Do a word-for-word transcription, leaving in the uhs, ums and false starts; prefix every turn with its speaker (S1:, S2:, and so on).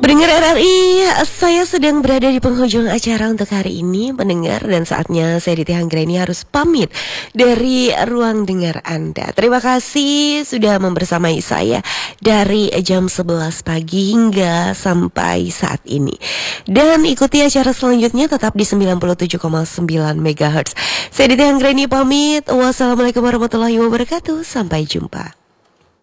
S1: Pendengar R R I, saya sedang berada di penghujung acara untuk hari ini, pendengar, dan saatnya saya Diti Anggraini harus pamit dari ruang dengar Anda. Terima kasih sudah membersamai saya dari jam sebelas pagi hingga sampai saat ini. Dan ikuti acara selanjutnya tetap di sembilan puluh tujuh koma sembilan megahertz. Saya Diti Anggraini pamit. Wassalamualaikum warahmatullahi wabarakatuh. Sampai jumpa.